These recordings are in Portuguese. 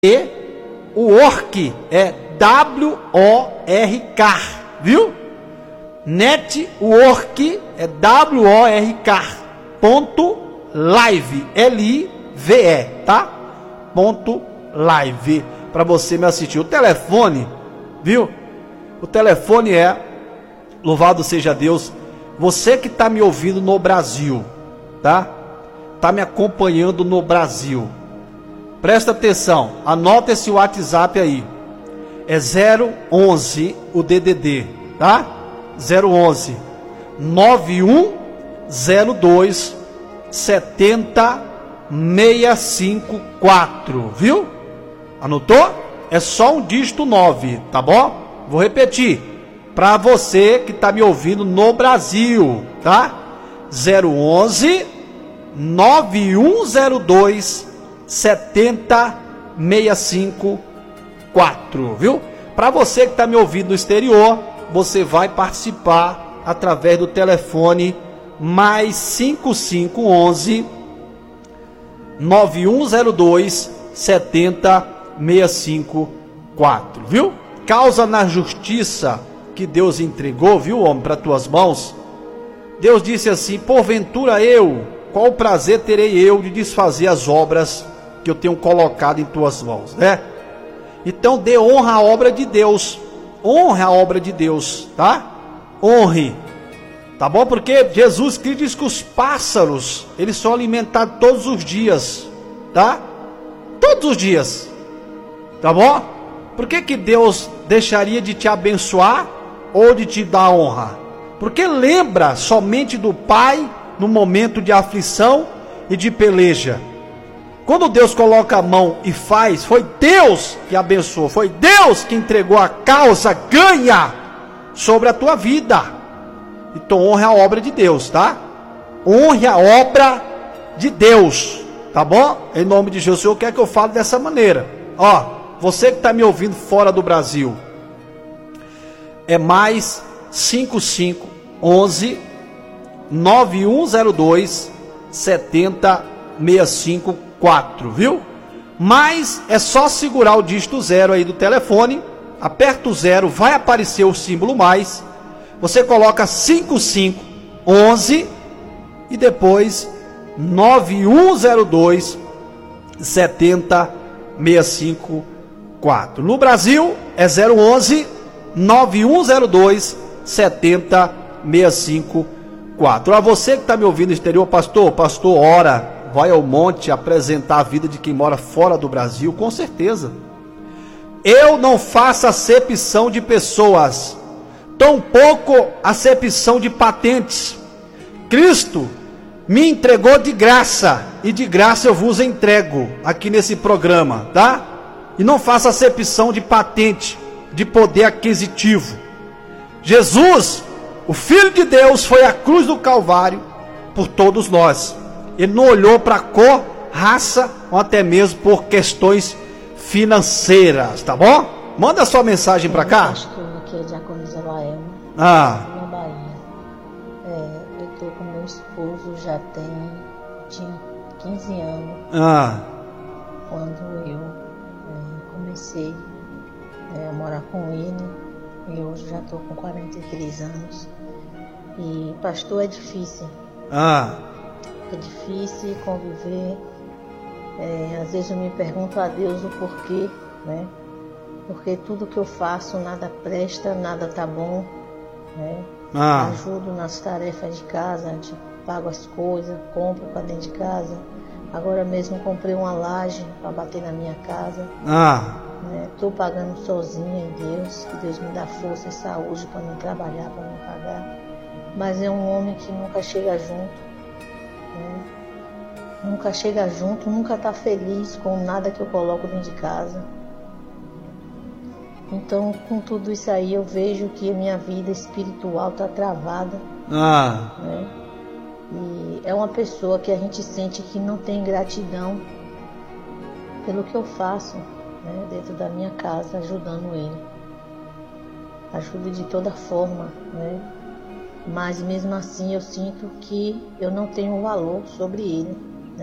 E o work é W-O-R-K, viu? Network é W-O-R-K ponto live, L-I-V-E, tá? Ponto live, para você me assistir. O telefone, viu? O telefone é, louvado seja Deus, você que está me ouvindo no Brasil, tá? Está me acompanhando no Brasil. Presta atenção, anota esse WhatsApp aí. É 011 o DDD, tá? 011 9102 70654, viu? Anotou? É só um dígito 9, tá bom? Vou repetir, para você que está me ouvindo no Brasil, tá? 011 9102 70654, viu? Para você que está me ouvindo no exterior, você vai participar através do telefone mais 5511 9102 70654, viu? Causa na justiça que Deus entregou, viu, homem, para tuas mãos. Deus disse assim: porventura qual o prazer terei eu de desfazer as obras que eu tenho colocado em tuas mãos, né? Então dê honra à obra de Deus, honre a obra de Deus, tá? Honre, tá bom? Porque Jesus Cristo diz que os pássaros, eles são alimentados todos os dias, tá? Todos os dias, tá bom? Por que Deus deixaria de te abençoar ou de te dar honra? Porque lembra somente do Pai no momento de aflição e de peleja. Quando Deus coloca a mão e faz, foi Deus que abençoou, foi Deus que entregou a causa ganha sobre a tua vida. Então honre a obra de Deus, tá? Honre a obra de Deus, tá bom? Em nome de Jesus. O Senhor quer que eu fale dessa maneira. Ó, você que está me ouvindo fora do Brasil, é mais 5511 9102 70654, viu? Mas é só segurar o dígito 0 aí do telefone, aperta o 0, vai aparecer o símbolo mais, você coloca 5511 e depois 9102 70654. No Brasil é 011 9102 70654. A você que está me ouvindo no exterior, pastor, ora, vai ao monte apresentar a vida de quem mora fora do Brasil, com certeza. Eu não faço acepção de pessoas, tampouco acepção de patentes. Cristo me entregou de graça, e de graça eu vos entrego aqui nesse programa, tá? E não faço acepção de patente, de poder aquisitivo. Jesus, o Filho de Deus, foi à cruz do Calvário por todos nós. Ele não olhou para cor, raça ou até mesmo por questões financeiras, tá bom? Manda sua mensagem para cá. Pastor, aqui é Diaconisa Laelma, na Bahia. Eu estou com meu esposo já tinha 15 anos. Quando eu comecei a morar com ele, e hoje já estou com 43 anos. E pastor, é difícil. É difícil conviver. Às vezes eu me pergunto a Deus o porquê, né? Porque tudo que eu faço nada presta, nada tá bom, né? Ajudo nas tarefas de casa, pago as coisas, compro para dentro de casa. Agora mesmo comprei uma laje para bater na minha casa. Estou pagando sozinha em Deus, que Deus me dá força e saúde para não trabalhar, para não pagar. Mas é um homem que nunca chega junto, né? Nunca chega junto, nunca está feliz com nada que eu coloco dentro de casa. Então, com tudo isso aí, eu vejo que a minha vida espiritual está travada, né? E é uma pessoa que a gente sente que não tem gratidão pelo que eu faço, né, dentro da minha casa, ajudando ele. Ajudo de toda forma, né? Mas mesmo assim eu sinto que eu não tenho valor sobre ele, né?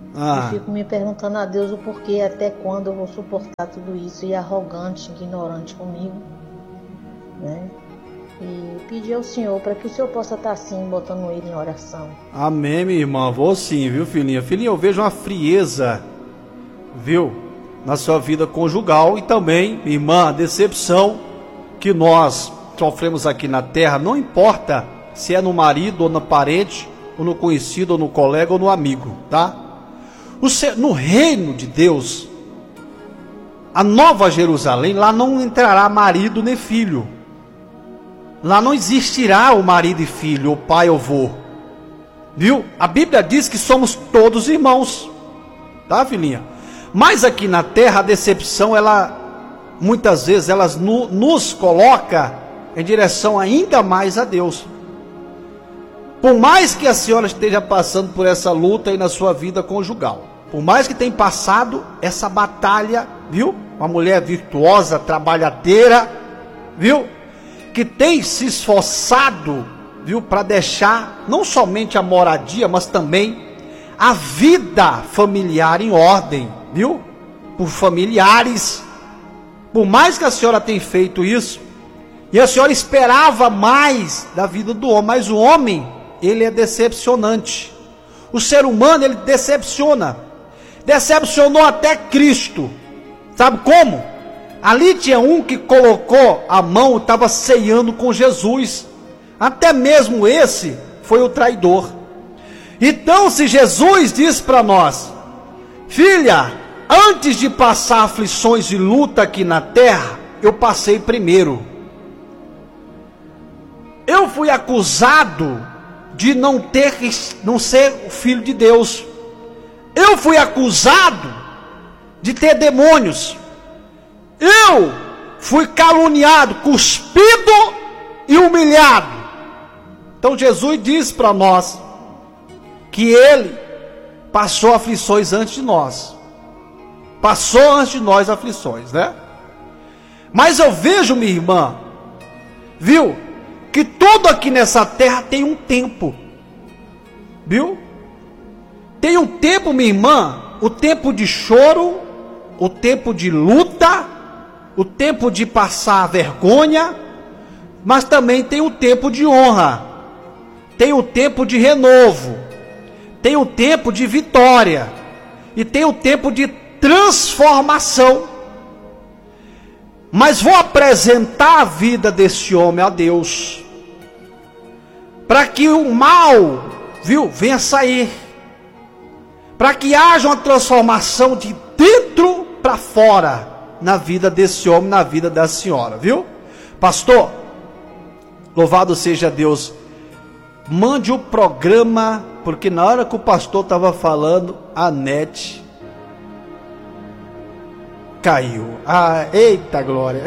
E fico me perguntando a Deus o porquê, até quando eu vou suportar tudo isso, e arrogante, ignorante comigo, né? E pedir ao Senhor para que o Senhor possa estar assim, botando ele em oração. Amém, minha irmã. Vou sim, viu, filhinha? Filhinha, eu vejo uma frieza, viu, na sua vida conjugal, e também, minha irmã, a decepção que nós sofremos aqui na terra, não importa se é no marido ou no parente, ou no conhecido, ou no colega, ou no amigo, tá? No reino de Deus, a Nova Jerusalém, lá não entrará marido nem filho. Lá não existirá o marido e filho, o pai ou vô. Viu? A Bíblia diz que somos todos irmãos. Tá, filhinha? Mas aqui na terra a decepção, ela muitas vezes ela nos coloca em direção ainda mais a Deus. Por mais que a senhora esteja passando por essa luta aí na sua vida conjugal, por mais que tenha passado essa batalha, viu? Uma mulher virtuosa, trabalhadeira, viu? Que tem se esforçado, viu? Para deixar não somente a moradia, mas também a vida familiar em ordem, viu? Por familiares. Por mais que a senhora tenha feito isso, e a senhora esperava mais da vida do homem, mas o homem, ele é decepcionante. O ser humano, ele decepciona. Decepcionou até Cristo. Sabe como? Ali tinha um que colocou a mão, estava ceando com Jesus. Até mesmo esse foi o traidor. Então, se Jesus diz para nós: filha, antes de passar aflições e luta aqui na terra, eu passei primeiro. Eu fui acusado de não ser o filho de Deus. Eu fui acusado de ter demônios. Eu fui caluniado, cuspido e humilhado. Então Jesus diz para nós que ele passou aflições antes de nós. Passou antes de nós aflições, né? Mas eu vejo, minha irmã, viu, que tudo aqui nessa terra tem um tempo, viu? Tem um tempo, minha irmã, o tempo de choro, o tempo de luta, o tempo de passar vergonha, mas também tem o tempo de honra, tem o tempo de renovo, tem o tempo de vitória, e tem o tempo de transformação. Mas vou apresentar a vida desse homem a Deus, para que o mal, viu, venha sair, para que haja uma transformação de dentro para fora, na vida desse homem, na vida da senhora, viu? Pastor, louvado seja Deus, mande o programa, porque na hora que o pastor estava falando, a net caiu. Ah, eita glória.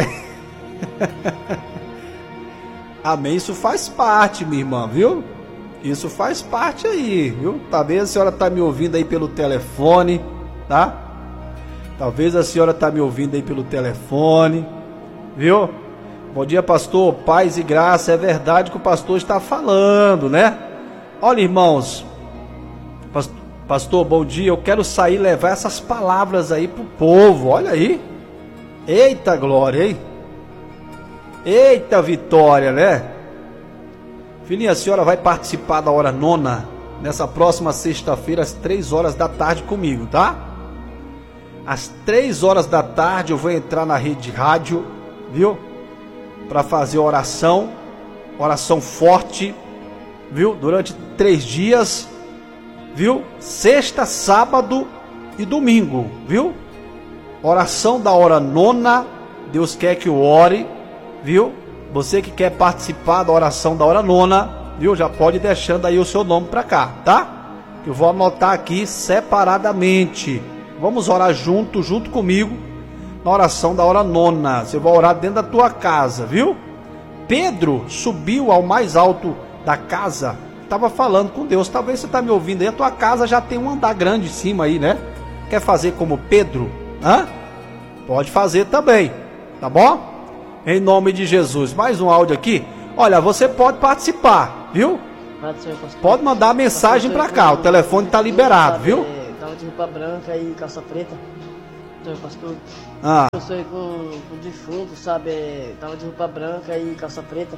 Amém, isso faz parte, minha irmã, viu? Isso faz parte aí, viu? Talvez a senhora está me ouvindo aí pelo telefone, tá? Talvez a senhora está me ouvindo aí pelo telefone, viu? Bom dia, pastor, paz e graça. É verdade que o pastor está falando, né? Olha, irmãos, pastor, bom dia, eu quero sair e levar essas palavras aí pro povo, olha aí. Eita glória, hein? Eita vitória, né? Filhinha, a senhora vai participar da hora nona, nessa próxima sexta-feira, às 3 horas da tarde comigo, tá? Às 3 horas da tarde eu vou entrar na rede rádio, viu? Para fazer oração forte, viu? Durante 3 dias, viu? Sexta, sábado e domingo, viu? Oração da hora nona, Deus quer que eu ore, viu? Você que quer participar da oração da hora nona, viu? Já pode ir deixando aí o seu nome para cá, tá? Eu vou anotar aqui separadamente. Vamos orar junto comigo, na oração da hora nona. Você vai orar dentro da tua casa, viu? Pedro subiu ao mais alto da casa, estava falando com Deus. Talvez você está me ouvindo aí, a tua casa já tem um andar grande em cima aí, né? Quer fazer como Pedro? Hã? Pode fazer também, tá bom? Em nome de Jesus. Mais um áudio aqui. Olha, você pode participar, viu? Pode mandar mensagem para cá, o telefone está liberado, viu? de roupa branca e calça preta. Então, pastor, eu sonhei com o defunto, sabe? Tava de roupa branca e calça preta.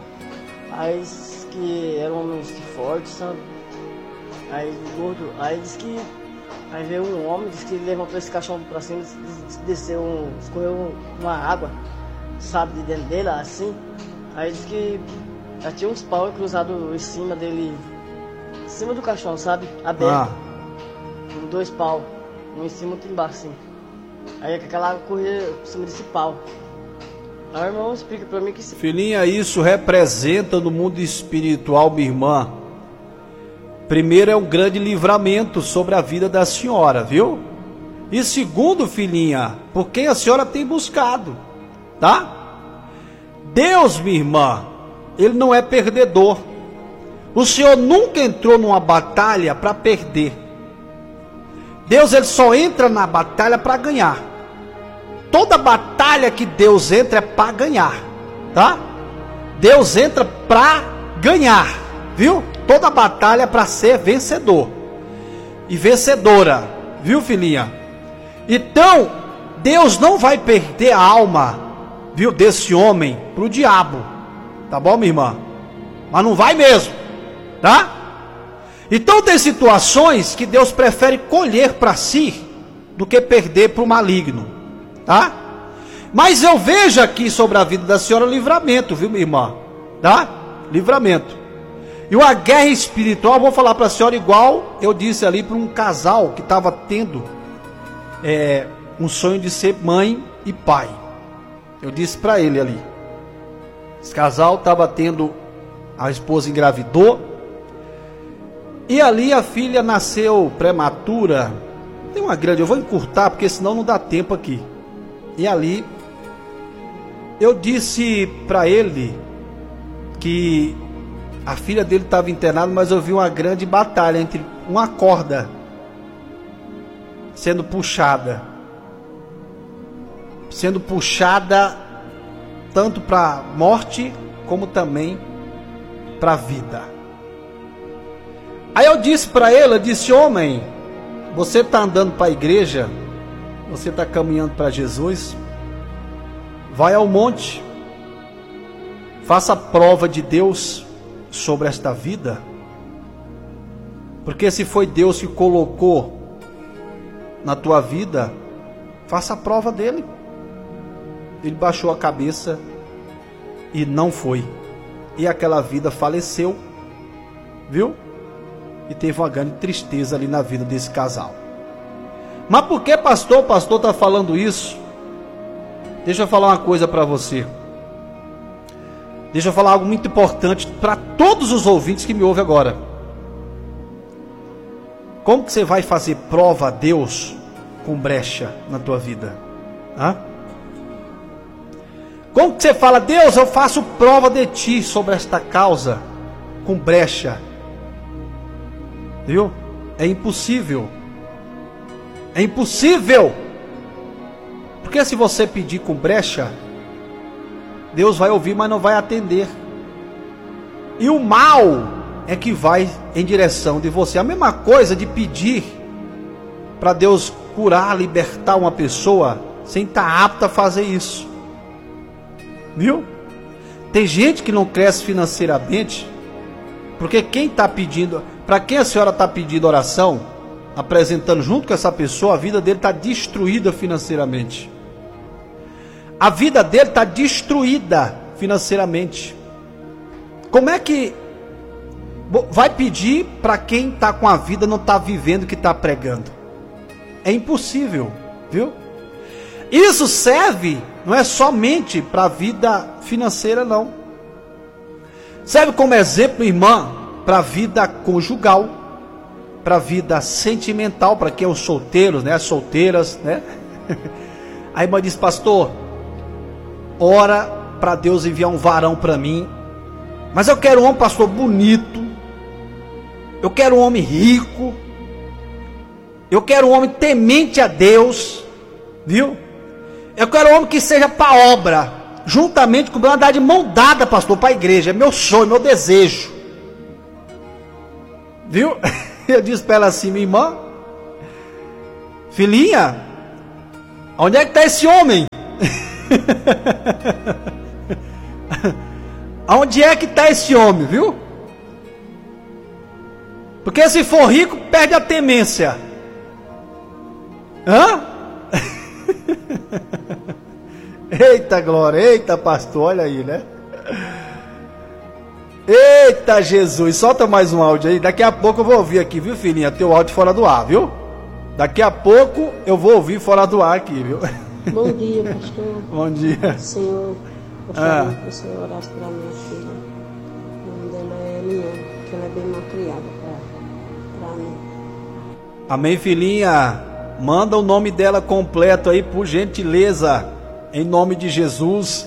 Aí disse que era um homem forte, sabe? Aí gordo. Aí disse que... Aí veio um homem, disse que levantou esse caixão pra cima, desceu, escorreu uma água, sabe, de dentro dele, assim. Aí disse que já tinha uns pau cruzados em cima dele, em cima do caixão, sabe? Aberto. Com 2 pau, um em cima e outro embaixo, assim. Aí aquela água corria por cima desse pau. Aí o irmão explica pra mim que... Filhinha, isso representa no mundo espiritual, minha irmã. Primeiro, é um grande livramento sobre a vida da senhora, viu? E segundo, filhinha, por quem a senhora tem buscado, tá? Deus, minha irmã, Ele não é perdedor. O Senhor nunca entrou numa batalha para perder. Deus, Ele só entra na batalha para ganhar. Toda batalha que Deus entra é para ganhar, tá? Deus entra para ganhar, viu? Toda batalha é para ser vencedor e vencedora, viu, filhinha? Então, Deus não vai perder a alma, viu, desse homem para o diabo, tá bom, minha irmã? Mas não vai mesmo, tá? Então tem situações que Deus prefere colher para si do que perder para o maligno, tá? Mas eu vejo aqui sobre a vida da senhora livramento, viu, minha irmã? Tá? Livramento. E uma guerra espiritual, eu vou falar para a senhora igual eu disse ali para um casal que estava tendo um sonho de ser mãe e pai. Eu disse para ele ali. Esse casal estava tendo, a esposa engravidou, e ali a filha nasceu prematura. Tem uma grande, eu vou encurtar porque senão não dá tempo aqui. E ali eu disse para ele que a filha dele estava internada, mas eu vi uma grande batalha entre uma corda sendo puxada tanto para morte como também para a vida. Aí eu disse para ele, eu disse: homem, você está andando para a igreja, você está caminhando para Jesus, vai ao monte, faça a prova de Deus sobre esta vida, porque se foi Deus que colocou na tua vida, faça a prova dele. Ele baixou a cabeça e não foi, e aquela vida faleceu, viu? E teve uma grande tristeza ali na vida desse casal. Mas por que, pastor? O pastor está falando isso? Deixa eu falar uma coisa para você. Deixa eu falar algo muito importante para todos os ouvintes que me ouvem agora. Como que você vai fazer prova a Deus com brecha na tua vida? Hã? Como que você fala: Deus, eu faço prova de ti sobre esta causa com brecha? Viu? É impossível. É impossível. Porque se você pedir com brecha, Deus vai ouvir, mas não vai atender. E o mal é que vai em direção de você. A mesma coisa de pedir para Deus curar, libertar uma pessoa sem estar apta a fazer isso. Viu? Tem gente que não cresce financeiramente porque quem está pedindo, para quem a senhora está pedindo oração, apresentando junto com essa pessoa, a vida dele está destruída financeiramente. A vida dele está destruída financeiramente. Como é que vai pedir para quem está com a vida, não está vivendo o que está pregando? É impossível, viu? Isso serve, não é somente para a vida financeira, não. Serve como exemplo, irmã, para a vida conjugal, para a vida sentimental, para quem é os solteiros, né? As solteiras, né? A irmã diz: pastor, ora para Deus enviar um varão para mim, mas eu quero um homem, pastor, bonito, eu quero um homem rico, eu quero um homem temente a Deus, viu? Eu quero um homem que seja para a obra, juntamente com o meu andar de mão dada, pastor, para a igreja. É meu sonho, meu desejo, viu? Eu disse para ela assim: minha irmã, Filhinha, onde é que está esse homem? Onde é que está esse homem, viu? Porque se for rico, perde a temência. Hã? Eita glória, eita pastor, olha aí, né? Eita Jesus, solta mais um áudio aí. Daqui a pouco eu vou ouvir aqui, viu, filhinha? Teu áudio fora do ar, viu? Daqui a pouco eu vou ouvir fora do ar aqui, viu? Bom dia, pastor. Bom dia. Senhor, gostaria que o Senhor orasse para minha filha. O nome dela é Eliane, que ela é bem mal criada para mim. Amém, filhinha. Manda o nome dela completo aí, por gentileza, em nome de Jesus.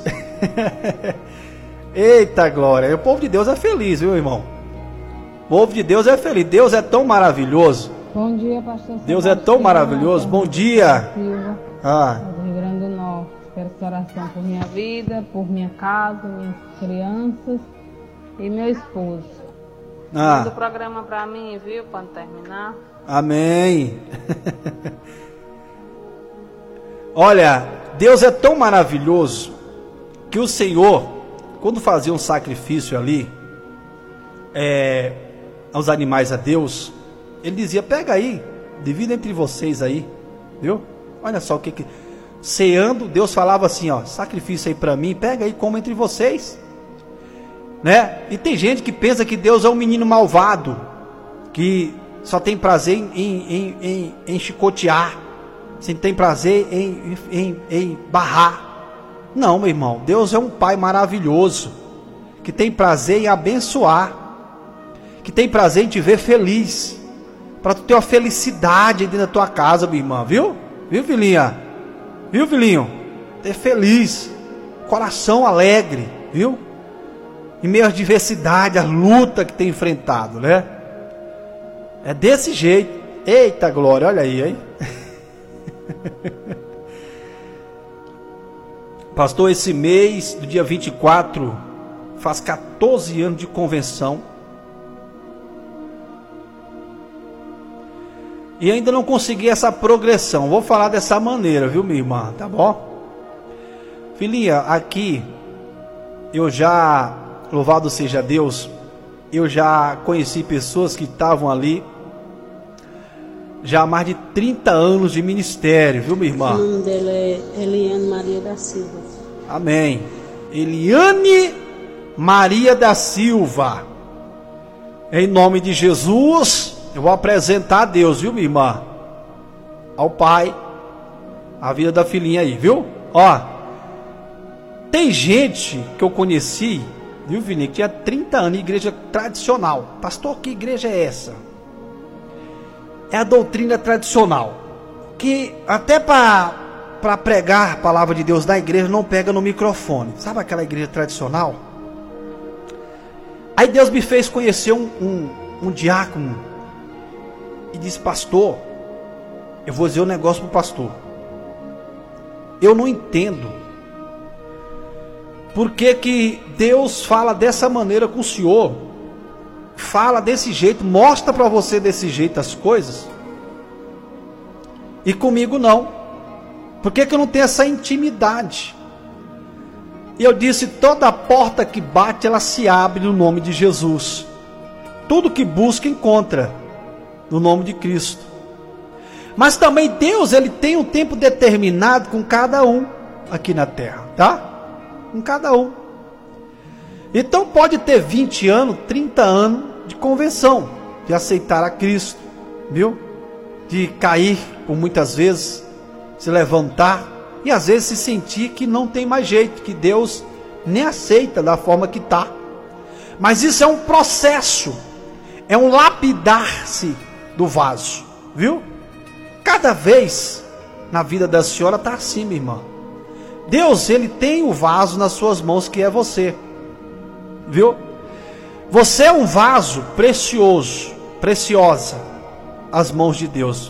Eita glória, o povo de Deus é feliz, viu, irmão? O povo de Deus é feliz, Deus é tão maravilhoso. Bom dia, pastor. Deus é tão maravilhoso, bom dia. Silva, do Rio Grande do Norte. Quero essa oração por minha vida, por minha casa, minhas crianças e meu esposo. Manda o programa para mim, viu, quando terminar. Amém. Olha, Deus é tão maravilhoso que o Senhor, quando fazia um sacrifício ali, aos animais a Deus, Ele dizia, pega aí, divida entre vocês aí, viu? Olha só o que ceando, Deus falava assim, ó, sacrifício aí para mim, pega aí, como entre vocês, né? E tem gente que pensa que Deus é um menino malvado, que só tem prazer em chicotear, sem tem prazer em barrar. Não, meu irmão, Deus é um pai maravilhoso, que tem prazer em abençoar, que tem prazer em te ver feliz, para tu ter uma felicidade dentro da tua casa, minha irmã, viu? Viu, filhinha? Viu, filhinho? Ter feliz, coração alegre, viu? Em meio às diversidades, às lutas que tem enfrentado, né? É desse jeito. Eita glória, olha aí, hein? Pastor, esse mês, do dia 24, faz 14 anos de convenção. E ainda não consegui essa progressão. Vou falar dessa maneira, viu, minha irmã? Tá bom? Filhinha, aqui, eu já, louvado seja Deus, eu já conheci pessoas que estavam ali já há mais de 30 anos de ministério, viu, minha irmã? O nome dela é Eliane Maria da Silva. Amém. Eliane Maria da Silva. Em nome de Jesus, eu vou apresentar a Deus, viu, minha irmã? Ao Pai, a vida da filhinha aí, viu? Ó, tem gente que eu conheci, viu, filhinha, que tinha 30 anos, igreja tradicional. Pastor, que igreja é essa? É a doutrina tradicional, que até para pregar a palavra de Deus na igreja não pega no microfone. Sabe aquela igreja tradicional? Aí Deus me fez conhecer um diácono e disse, pastor, eu vou dizer um negócio para o pastor. Eu não entendo por que Deus fala dessa maneira com o senhor, fala desse jeito, mostra para você desse jeito as coisas, e comigo não. Por que eu não tenho essa intimidade? E eu disse, toda porta que bate, ela se abre no nome de Jesus. Tudo que busca, encontra no nome de Cristo. Mas também Deus, Ele tem um tempo determinado com cada um aqui na terra, tá? Com cada um. Então pode ter 20 anos, 30 anos de conversão, de aceitar a Cristo, viu? De cair por muitas vezes, se levantar e às vezes se sentir que não tem mais jeito, que Deus nem aceita da forma que está. Mas isso é um processo, é um lapidar-se do vaso, viu? Cada vez na vida da senhora está assim, minha irmã. Deus, Ele tem o vaso nas suas mãos, que é você, viu? Você é um vaso precioso, preciosa, às mãos de Deus.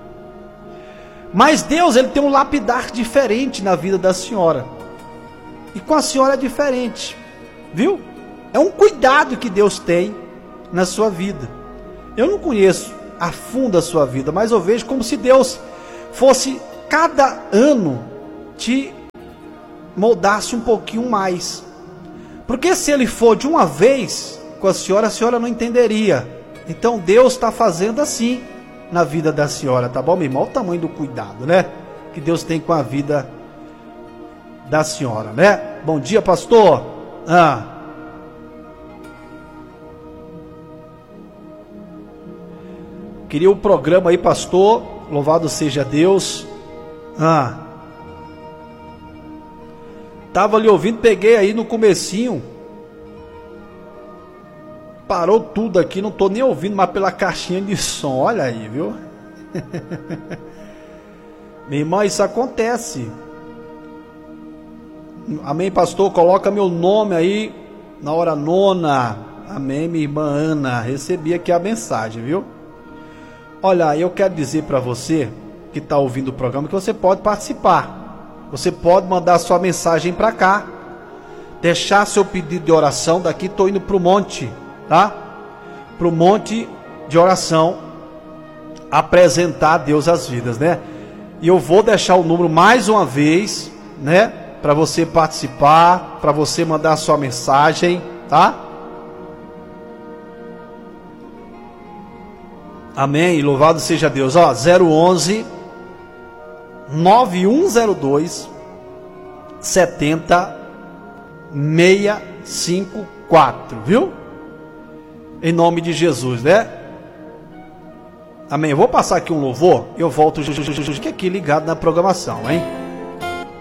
Mas Deus, Ele tem um lapidar diferente na vida da senhora. E com a senhora é diferente, viu? É um cuidado que Deus tem na sua vida. Eu não conheço a fundo a sua vida, mas eu vejo como se Deus fosse cada ano te moldasse um pouquinho mais. Porque se ele for de uma vez com a senhora não entenderia. Então Deus está fazendo assim na vida da senhora, tá bom, meu irmão? Olha o tamanho do cuidado, né? Que Deus tem com a vida da senhora, né? Bom dia, pastor. Queria o programa aí, pastor. Louvado seja Deus. Tava ali ouvindo, peguei aí no comecinho. Parou tudo aqui, não tô nem ouvindo mais pela caixinha de som. Olha aí, viu? Minha irmã, isso acontece. Amém, pastor? Coloca meu nome aí na hora nona. Amém, minha irmã Ana. Recebi aqui a mensagem, viu? Olha, eu quero dizer para você que está ouvindo o programa que você pode participar. Você pode mandar sua mensagem para cá, deixar seu pedido de oração. Daqui estou indo para o monte, tá? Para o monte de oração, apresentar a Deus as vidas, né? E eu vou deixar o número mais uma vez, né? Para você participar, para você mandar sua mensagem, tá? Amém, louvado seja Deus. 011 9102 70654, viu? Em nome de Jesus, né? Amém. Eu vou passar aqui um louvor, eu volto aqui ligado na programação, hein?